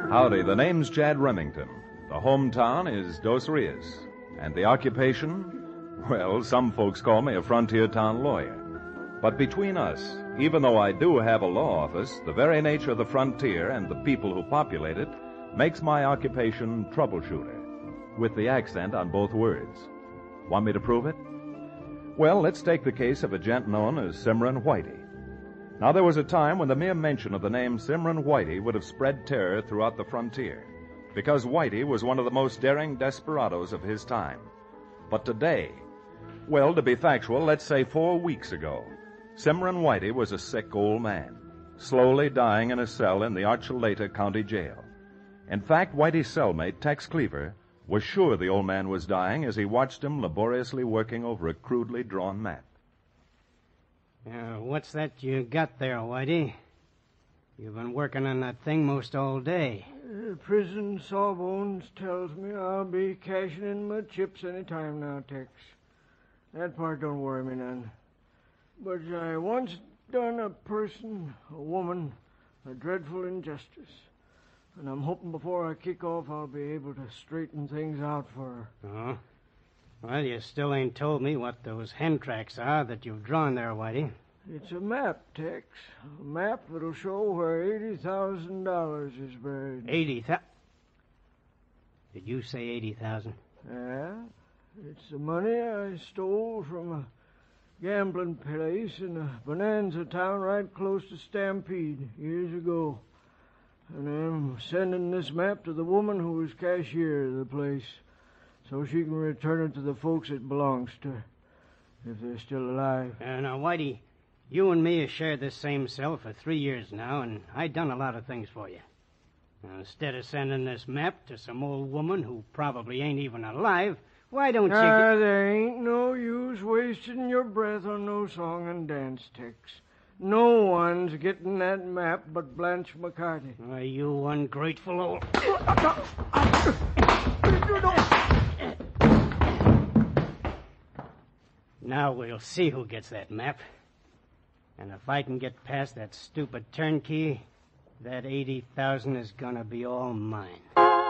Howdy, the name's Chad Remington. The hometown is Dos Rios. And the occupation? Well, some folks call me a frontier town lawyer. But between us, even though I do have a law office, the very nature of the frontier and the people who populate it makes my occupation troubleshooter, with the accent on both words. Want me to prove it? Well, let's take the case of a gent known as Simran Whitey. Now, there was a time when the mere mention of the name Simran Whitey would have spread terror throughout the frontier, because Whitey was one of the most daring desperados of his time. But today, well, to be factual, let's say 4 weeks ago, Simran Whitey was a sick old man, slowly dying in a cell in the Archuleta County Jail. In fact, Whitey's cellmate, Tex Cleaver, was sure the old man was dying as he watched him laboriously working over a crudely drawn map. What's that you got there, Whitey? You've been working on that thing most all day. Prison sawbones tells me I'll be cashing in my chips any time now, Tex. That part don't worry me none. But I once done a person, a woman, a dreadful injustice. And I'm hoping before I kick off I'll be able to straighten things out for her. Oh? Well, you still ain't told me what those hen tracks are that you've drawn there, Whitey. It's a map, Tex. A map that'll show where $80,000 is buried. 80,000? Did you say 80,000? Yeah. It's the money I stole from a gambling place in a bonanza town right close to Stampede years ago. And I'm sending this map to the woman who was cashier of the place, so she can return it to the folks it belongs to, if they're still alive. Now, Whitey, you and me have shared this same cell for 3 years now, and I done a lot of things for you. Now, instead of sending this map to some old woman who probably ain't even alive, why don't you... There ain't no use wasting your breath on no song and dance, Tex. No one's getting that map but Blanche McCarty. Why, you ungrateful old... Now we'll see who gets that map. And if I can get past that stupid turnkey, that 80,000 is gonna be all mine.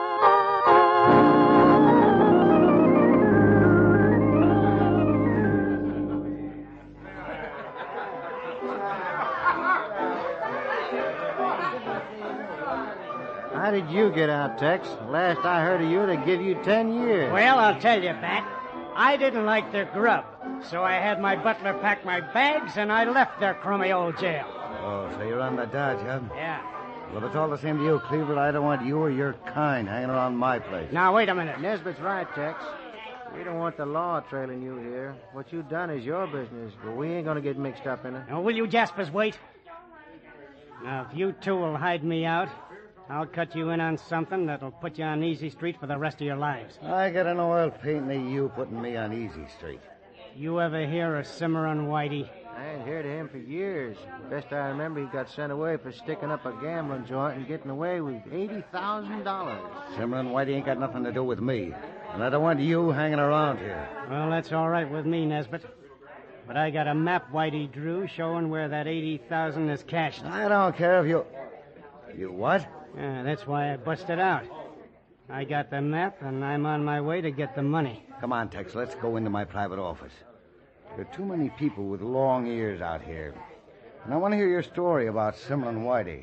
How did you get out, Tex? Last I heard of you, they'd give you 10 years. Well, I'll tell you, Pat. I didn't like their grub, so I had my butler pack my bags, and I left their crummy old jail. Oh, so you're on the dodge, huh? Yeah. Well, if it's all the same to you, Cleaver, I don't want you or your kind hanging around my place. Now, wait a minute. Nesbitt's right, Tex. We don't want the law trailing you here. What you've done is your business, but we ain't going to get mixed up in it. Now, will you Jaspers wait? Now, if you two will hide me out, I'll cut you in on something that'll put you on Easy Street for the rest of your lives. I got an oil painting of you putting me on Easy Street. You ever hear of Simran Whitey? I ain't heard of him for years. Best I remember, he got sent away for sticking up a gambling joint and getting away with $80,000. Simran Whitey ain't got nothing to do with me. And I don't want you hanging around here. Well, that's all right with me, Nesbitt. But I got a map Whitey drew showing where that 80,000 is cached. I don't care if you... You what? Yeah, that's why I busted out. I got the map, and I'm on my way to get the money. Come on, Tex, let's go into my private office. There are too many people with long ears out here. And I want to hear your story about Simran Whitey.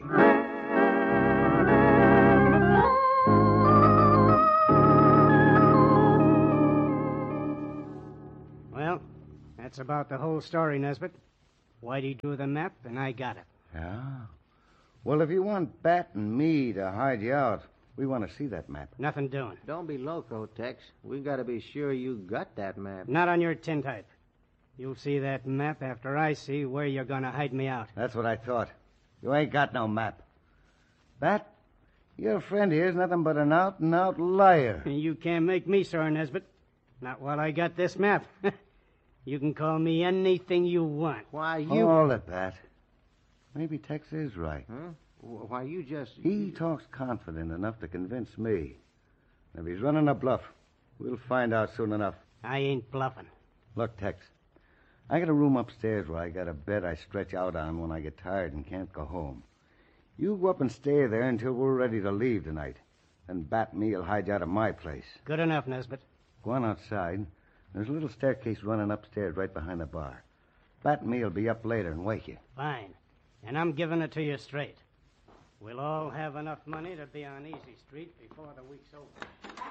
Well, that's about the whole story, Nesbitt. Whitey drew the map, and I got it. Yeah? Well, if you want Bat and me to hide you out, we want to see that map. Nothing doing. Don't be loco, Tex. We got to be sure you got that map. Not on your tintype. You'll see that map after I see where you're going to hide me out. That's what I thought. You ain't got no map. Bat, your friend here is nothing but an out-and-out liar. You can't make me sore, Nesbitt. Not while I got this map. You can call me anything you want. Why, you... Hold it, Bat. Maybe Tex is right. Huh? Why, you just... He talks confident enough to convince me. If he's running a bluff, we'll find out soon enough. I ain't bluffing. Look, Tex, I got a room upstairs where I got a bed I stretch out on when I get tired and can't go home. You go up and stay there until we're ready to leave tonight. Then Bat and me'll hide you out of my place. Good enough, Nesbitt. Go on outside. There's a little staircase running upstairs right behind the bar. Bat and me'll be up later and wake you. Fine. And I'm giving it to you straight. We'll all have enough money to be on Easy Street before the week's over.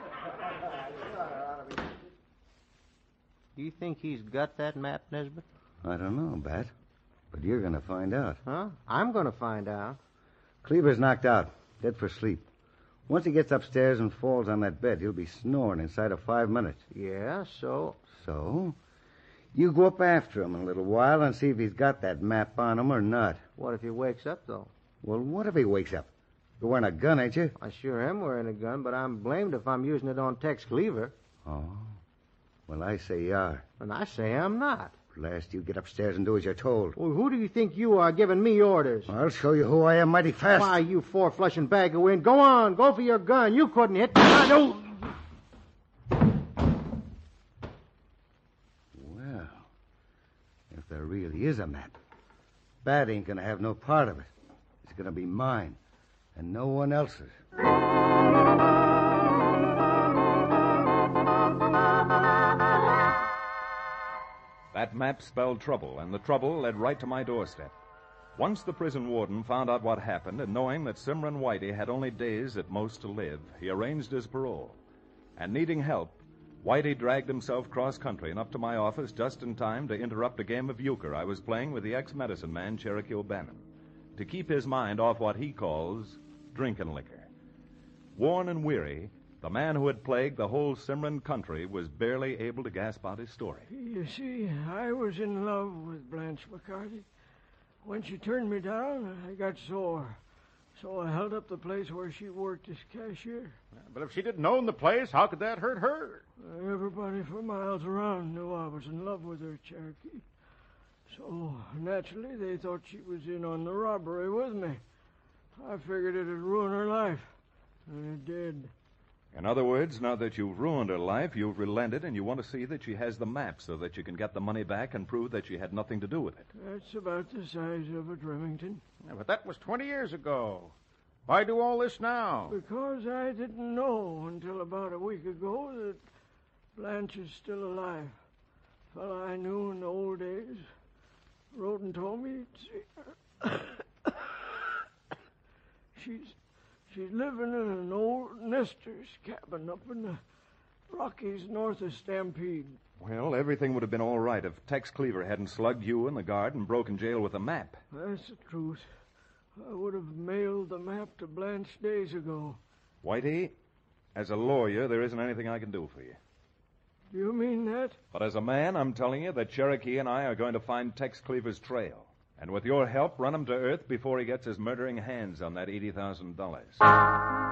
Do you think he's got that map, Nesbitt? I don't know, Bat. But you're going to find out. Huh? I'm going to find out. Cleaver's knocked out, dead for sleep. Once he gets upstairs and falls on that bed, he'll be snoring inside of 5 minutes. Yeah, so? So? You go up after him in a little while and see if he's got that map on him or not. What if he wakes up, though? Well, what if he wakes up? You're wearing a gun, ain't you? I sure am wearing a gun, but I'm blamed if I'm using it on Tex Cleaver. Oh. Well, I say you are. And I say I'm not. Last you get upstairs and do as you're told. Well, who do you think you are giving me orders? I'll show you who I am mighty fast. Why, you four-flushing bag of wind. Go on, go for your gun. You couldn't hit me. I know. Well, if there really is a map, Bat ain't going to have no part of it. It's going to be mine, and no one else's. That map spelled trouble, and the trouble led right to my doorstep. Once the prison warden found out what happened, and knowing that Simran Whitey had only days at most to live, he arranged his parole. And needing help, Whitey dragged himself cross-country and up to my office just in time to interrupt a game of euchre I was playing with the ex-medicine man, Cherokee O'Bannon, to keep his mind off what he calls drinking liquor. Worn and weary, the man who had plagued the whole Simran country was barely able to gasp out his story. You see, I was in love with Blanche McCarty. When she turned me down, I got sore. So I held up the place where she worked as cashier. But if she didn't own the place, how could that hurt her? Everybody for miles around knew I was in love with her, Cherokee. So, naturally, they thought she was in on the robbery with me. I figured it'd ruin her life. And it did. In other words, now that you've ruined her life, you've relented and you want to see that she has the map so that you can get the money back and prove that she had nothing to do with it. That's about the size of it, Remington. Yeah, but that was 20 years ago. Why do all this now? Because I didn't know until about a week ago that Blanche is still alive. Fella I knew in the old days wrote and told me he'd see her. She's living in an old nester's cabin up in the Rockies north of Stampede. Well, everything would have been all right if Tex Cleaver hadn't slugged you and the guard and broken jail with a map. That's the truth. I would have mailed the map to Blanche days ago. Whitey, as a lawyer, there isn't anything I can do for you. Do you mean that? But as a man, I'm telling you that Cherokee and I are going to find Tex Cleaver's trail. And with your help, run him to earth before he gets his murdering hands on that $80,000.